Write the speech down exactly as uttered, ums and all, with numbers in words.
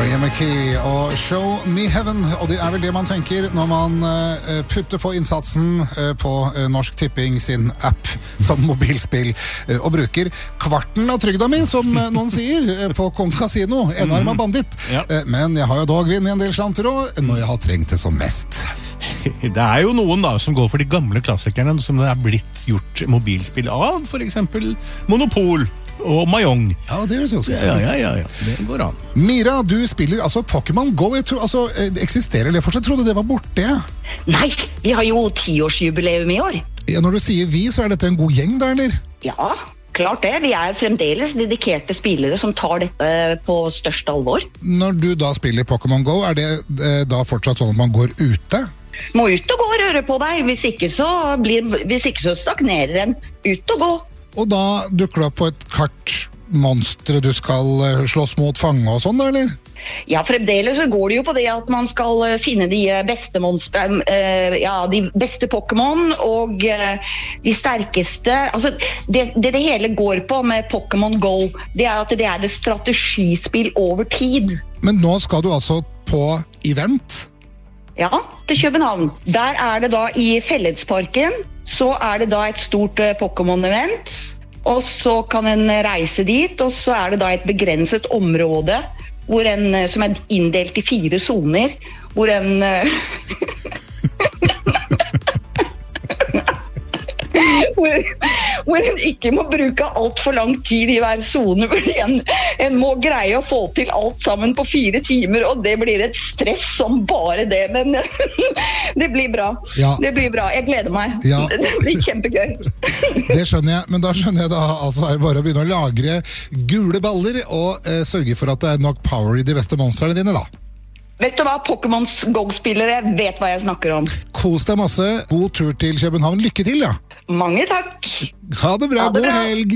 Maria McKee og Show Me Heaven, og det er vel det man tenker når man uh, putter på innsatsen uh, på uh, Norsk Tipping sin app som mobilspill uh, og bruker kvarten av trygda mi, som uh, noen sier, uh, på Kong Casino, enarma banditt. Ja. Uh, men jeg har jo dog vinn i en del slanter også, når jeg har trengt det som mest. Det er jo noen da som går for de gamle klassikerne som det er blitt gjort mobilspill av, for eksempel Monopol og Mahjong. Ja, det gjør det også. Ja, ja, ja, ja, det går an. Mira, du spiller altså Pokémon Go. Jeg tror, altså, eksisterer det fortsatt? Jeg trodde det var borte. Nei, vi har jo tiårsjubileum i år. Ja, når du sier vi, så er dette en god gjeng der, eller? Ja, klart det. Vi er fremdeles dedikerte spillere som tar dette på største alvor. Når du da spiller Pokémon Go, er det eh, da fortsatt sånn at man går ute? Må ut og gå og røre på deg. Hvis ikke så, blir, hvis ikke så stagnerer den. Ut og gå. Og da dukker du opp på et kart monstre du skal slåss mot, fange og sånn, da, eller? Ja, fremdeles så går det jo på det at man skal finne de beste monstre, ja, de beste Pokémon og de sterkeste. Altså, det, det det hele går på med Pokémon Go, det er at det er et strategispill over tid. Men nå skal du altså på event? Ja, til København. Der er det da i Fellesparken, så er det da et stort Pokémon-event, og så kan en reise dit, og så er det da et begrenset område hvor en, som er inndelt i fire zoner, hvor en... hvor, hvor en ikke må bruke alt for lang tid i hver zone, fordi en, en må greie å få til alt sammen på fire timer, og det blir et stress som bare det, men det blir bra. Ja. Det blir bra, jeg gleder meg. Ja. Det blir kjempegøy. Det skjønner jeg, men da skjønner jeg da altså er det bare å begynne å lagre gule baller og eh, sørge for at det er nok power i de beste monstrene dine da. Vet du hva, Pokémons Go-spillere vet hva jeg snakker om. Kos deg masse, god tur til København, lykke til ja. Mange takk. Ha det bra, ha det god bra. Helg.